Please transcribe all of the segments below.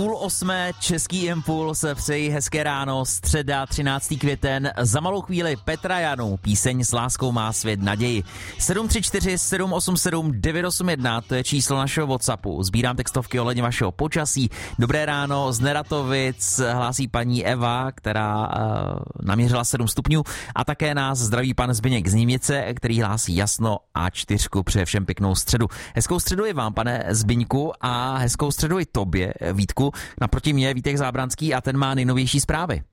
7:30, Český impuls, přeji hezké ráno, středa 13. květen, za malou chvíli Petra Janu, píseň S láskou má svět naději. 734 787 981, to je číslo našeho WhatsAppu, sbírám textovky ohledně vašeho počasí. Dobré ráno, z Neratovic hlásí paní Eva, která naměřila 7 stupňů a také nás zdraví pan Zbyněk z Níměce, který hlásí jasno a 4, přeje všem pěknou středu. Hezkou středu i vám, pane Zbyňku, a hezkou středu i tobě, Vítku. Naproti mě Vítek Zábranský a ten má nejnovější zprávy.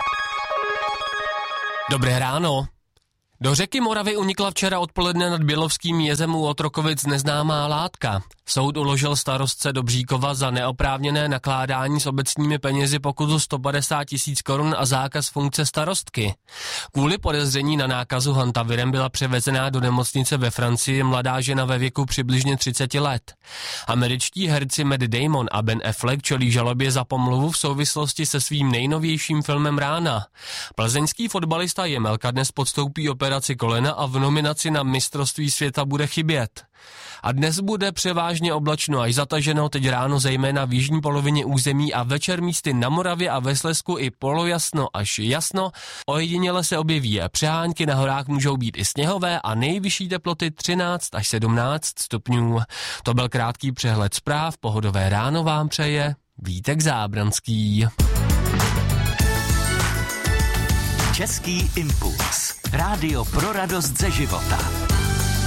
Dobré ráno. Do řeky Moravy unikla včera odpoledne nad Bělovským jezem u Otrokovic neznámá látka. Soud uložil starostce Dobříkova za neoprávněné nakládání s obecními penězi pokutu 150 000 korun a zákaz funkce starostky. Kvůli podezření na nákazu hantavirem byla převezená do nemocnice ve Francii mladá žena ve věku přibližně 30 let. Američtí herci Matt Damon a Ben Affleck čelí žalobě za pomluvu v souvislosti se svým nejnovějším filmem Rána. Plzeňský fotbalista Jemelka dnes podstoupí operaci kolena a v nominaci na mistrovství světa bude chybět. A dnes bude převážně oblačno až zataženo, teď ráno zejména v jižní polovině území a večer místy na Moravě a ve Slezsku i polojasno až jasno. Ojediněle se objeví přehánky, na horách můžou být i sněhové a nejvyšší teploty 13 až 17 stupňů. To byl krátký přehled zpráv, pohodové ráno vám přeje Vítek Zábranský. Český impuls. Rádio pro radost ze života.